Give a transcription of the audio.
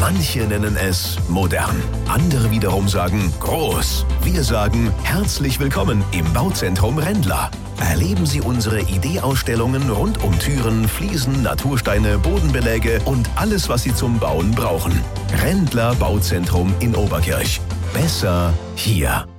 Manche nennen es modern, andere wiederum sagen groß. Wir sagen herzlich willkommen im Bauzentrum Rendler. Erleben Sie unsere Ideeausstellungen rund um Türen, Fliesen, Natursteine, Bodenbeläge und alles, was Sie zum Bauen brauchen. Rendler Bauzentrum in Oberkirch. Besser hier.